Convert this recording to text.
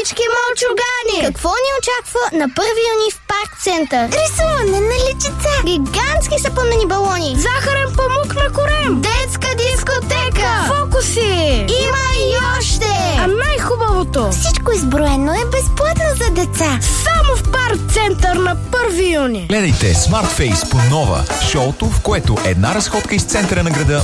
всички мълчугани! Какво ни очаква на 1 юни в Парк Център? Рисуване на личица, Гигантски сапунени балони, захарен памук на корем, детска дискотека, фокуси. има и още! А най-хубавото, всичко изброено е безплатно за деца. само в Парк Център на 1 юни. Гледайте Smart Face по Нова, шоуто, в което една разходка из центъра на града